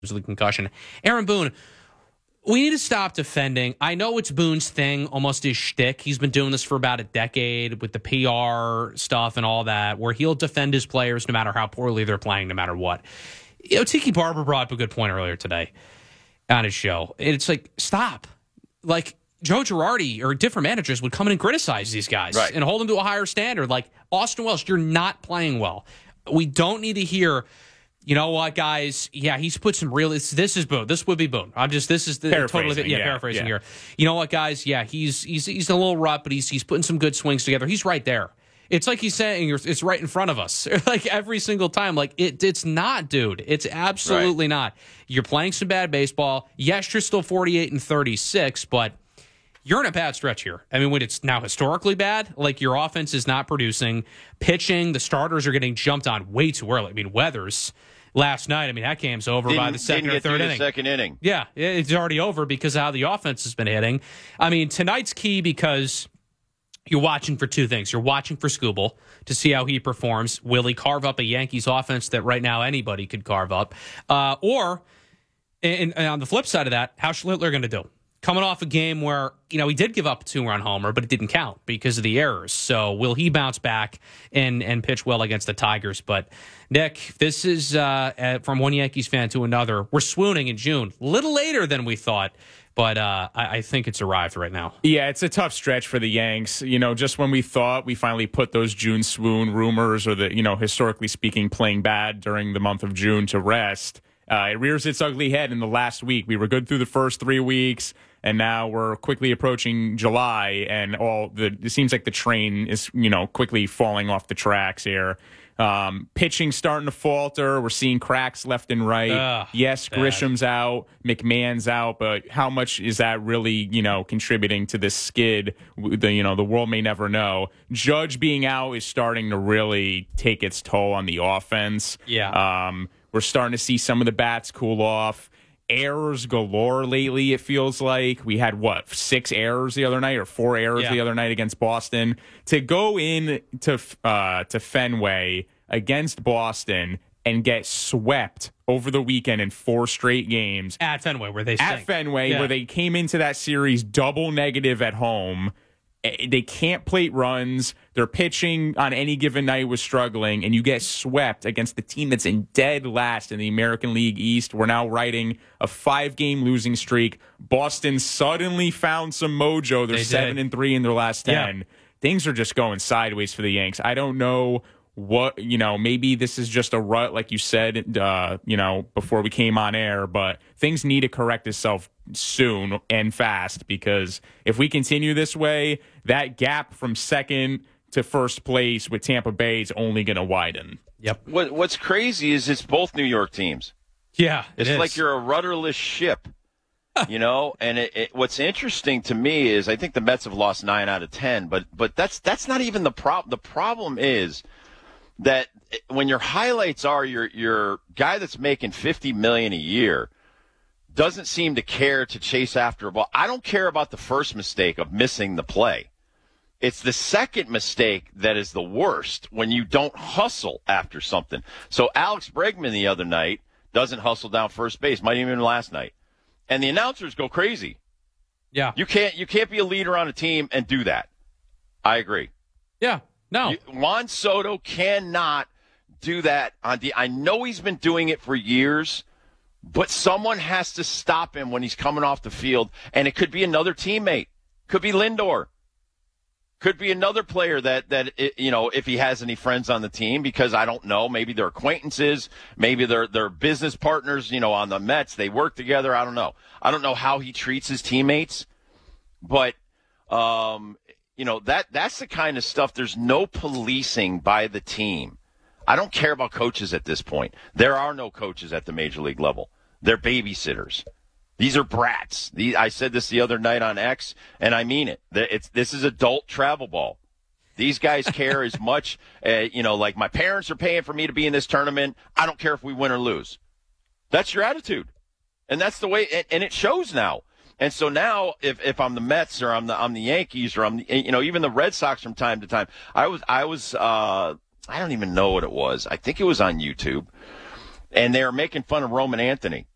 of the concussion. Aaron Boone, we need to stop defending. I know it's Boone's thing, almost his shtick. He's been doing this for about a decade with the PR stuff and all that, where he'll defend his players no matter how poorly they're playing, no matter what. Tiki Barber brought up a good point earlier today on his show. It's like, stop. Like, Joe Girardi or different managers would come in and criticize these guys and hold them to a higher standard. Like, Austin Welsh, you're not playing well. We don't need to hear, you know what, guys? Yeah, he's put some real. This is Boone. This would be Boone. This is the paraphrasing, paraphrasing here. You know what, guys? Yeah, he's a little rough, but he's putting some good swings together. He's right there. It's like he's saying it's right in front of us, like every single time. Like it's not, dude. It's absolutely not. You're playing some bad baseball. Yes, you're still 48 and 36, but you're in a bad stretch here. I mean, when it's now historically bad, like your offense is not producing. Pitching, the starters are getting jumped on way too early. I mean, Weathers last night, I mean, that game's over by the second or third inning. Second inning. Yeah, it's already over because of how the offense has been hitting. I mean, tonight's key because you're watching for two things. You're watching for Skubal to see how he performs. Will he carve up a Yankees offense that right now anybody could carve up? Or, and on the flip side of that, how's Schlittler going to do? Coming off a game where, he did give up a 2-run homer, but it didn't count because of the errors. So will he bounce back and pitch well against the Tigers? But, Nick, this is from one Yankees fan to another. We're swooning in June. A little later than we thought, but I think it's arrived right now. Yeah, it's a tough stretch for the Yanks. Just when we thought we finally put those June swoon rumors or the, historically speaking, playing bad during the month of June to rest, it rears its ugly head in the last week. We were good through the first 3 weeks. And now we're quickly approaching July, and it seems like the train is, quickly falling off the tracks here. Pitching starting to falter. We're seeing cracks left and right. Yes, bad. Grisham's out, McMahon's out, but how much is that really, contributing to this skid? The world may never know. Judge being out is starting to really take its toll on the offense. Yeah. We're starting to see some of the bats cool off. Errors galore lately, it feels like. We had, 6 errors the other night or 4 errors the other night against Boston. To go in to Fenway against Boston and get swept over the weekend in 4 straight games. At Fenway, where they where they came into that series double negative at home. They can't plate runs. Their pitching on any given night was struggling, and you get swept against the team that's in dead last in the American League East. We're now riding a 5-game losing streak. Boston suddenly found some mojo. They're 7-3 in their last 10. Yeah. Things are just going sideways for the Yanks. I don't know what, maybe this is just a rut, like you said, before we came on air, but things need to correct itself soon and fast, because if we continue this way, that gap from second to first place with Tampa Bay is only going to widen. Yep. What's crazy is it's both New York teams. Yeah, it's like you're a rudderless ship, And what's interesting to me is I think the Mets have lost 9 out of 10, but that's not even the problem. The problem is that when your highlights are your guy that's making $50 million a year doesn't seem to care to chase after a ball. I don't care about the first mistake of missing the play. It's the second mistake that is the worst, when you don't hustle after something. So Alex Bregman the other night doesn't hustle down first base, might even last night. And the announcers go crazy. Yeah. You can't be a leader on a team and do that. I agree. Yeah. No. Juan Soto cannot do that. I know he's been doing it for years, but someone has to stop him when he's coming off the field, and it could be another teammate. Could be Lindor. Could be another player that if he has any friends on the team, because I don't know, maybe they're acquaintances, maybe they're business partners, on the Mets. They work together. I don't know. I don't know how he treats his teammates, but that's the kind of stuff. There's no policing by the team. I don't care about coaches at this point. There are no coaches at the major league level. They're babysitters. These are brats. I said this the other night on X, and I mean it. This is adult travel ball. These guys care as much, like my parents are paying for me to be in this tournament. I don't care if we win or lose. That's your attitude. And that's the way, and it shows now. And so now, if I'm the Mets or I'm the Yankees or I'm even the Red Sox from time to time, I was I don't even know what it was. I think it was on YouTube, and they were making fun of Roman Anthony.